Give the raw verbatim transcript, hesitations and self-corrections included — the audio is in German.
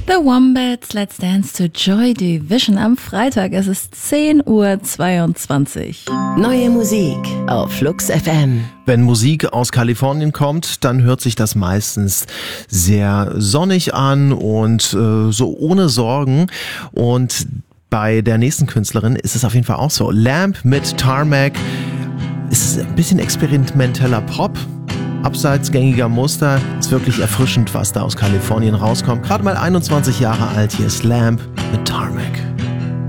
The Wombats, Let's Dance to Joy Division am Freitag. Es ist zehn Uhr zweiundzwanzig. Neue Musik auf Flux F M. Wenn Musik aus Kalifornien kommt, dann hört sich das meistens sehr sonnig an und äh, so ohne Sorgen. Und bei der nächsten Künstlerin ist es auf jeden Fall auch so. Lamb mit Tarmac ist ein bisschen experimenteller Pop. Abseits gängiger Muster, ist wirklich erfrischend, was da aus Kalifornien rauskommt. Gerade mal einundzwanzig Jahre alt, hier ist Lamb mit Tarmac.